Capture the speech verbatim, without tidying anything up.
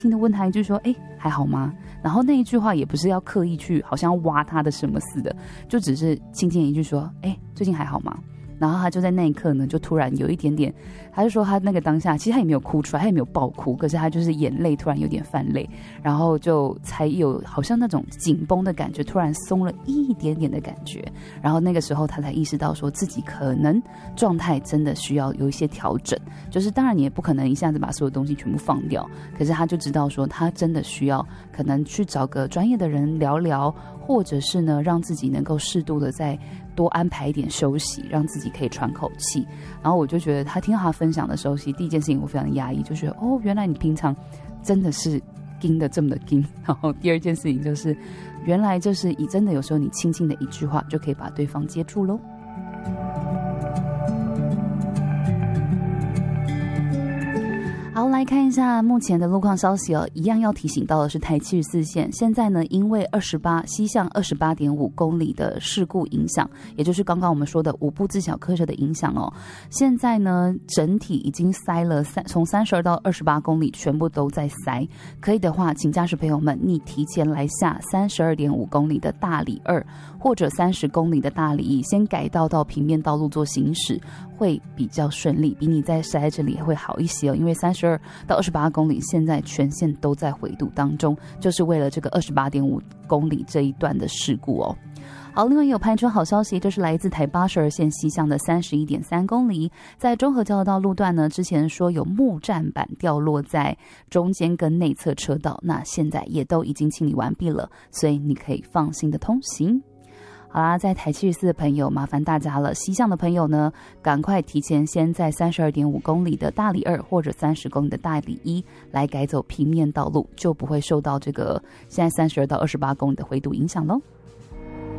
轻的问他一句说，哎，还好吗？然后那一句话也不是要刻意去好像挖他的什么似的，就只是轻轻一句说，哎，最近还好吗？然后他就在那一刻呢，就突然有一点点，他就说他那个当下，其实他也没有哭出来，他也没有爆哭，可是他就是眼泪突然有点泛泪，然后就才有好像那种紧绷的感觉，突然松了一点点的感觉。然后那个时候他才意识到说自己可能状态真的需要有一些调整，就是当然你也不可能一下子把所有东西全部放掉，可是他就知道说他真的需要可能去找个专业的人聊聊，或者是呢让自己能够适度的再多安排一点休息，让自己可以喘口气。然后我就觉得他听到他分享的时候，其实第一件事情我非常压抑，就觉得哦，原来你平常真的是盯的这么的盯。然后第二件事情就是，原来就是以真的有时候你轻轻的一句话就可以把对方接住咯。好，来看一下目前的路况消息哦。一样要提醒到的是台七十四线，现在呢因为二十八西向二十八点五公里的事故影响，也就是刚刚我们说的五部自小客车的影响哦，现在呢整体已经塞了三从三十二到二十八公里全部都在塞。可以的话，请驾驶朋友们你提前来下三十二点五公里的大里二或者三十公里的大里一，先改道到平面道路做行驶，会比较顺利，比你在塞这里会好一些哦。因为三十二到二十八公里现在全线都在回堵当中，就是为了这个二十八点五公里这一段的事故哦。好，另外也有派出好消息，就是来自台八十二线西向的三十一点三公里，在中和交流道路段呢，之前说有木栈板掉落在中间跟内侧车道，那现在也都已经清理完毕了，所以你可以放心的通行。好啦，在台七十四的朋友麻烦大家了，西向的朋友呢赶快提前先在三十二点五公里的大里二或者三十公里的大里一来改走平面道路，就不会受到这个现在三十二到二十八公里的回堵影响咯。